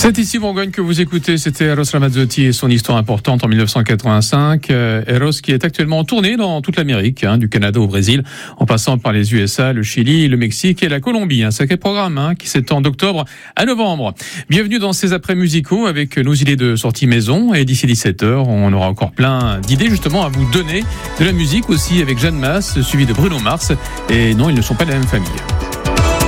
C'est ici Bourgogne que vous écoutez, c'était Eros Ramazzotti et son histoire importante en 1985. Eros qui est actuellement en tournée dans toute l'Amérique, du Canada au Brésil, en passant par les USA, le Chili, le Mexique et la Colombie. Un sacré programme qui s'étend d'octobre à novembre. Bienvenue dans ces après musicaux avec nos idées de sortie maison. Et d'ici 17h, on aura encore plein d'idées justement à vous donner. De la musique aussi avec Jeanne Masse, suivi de Bruno Mars. Et non, ils ne sont pas de la même famille.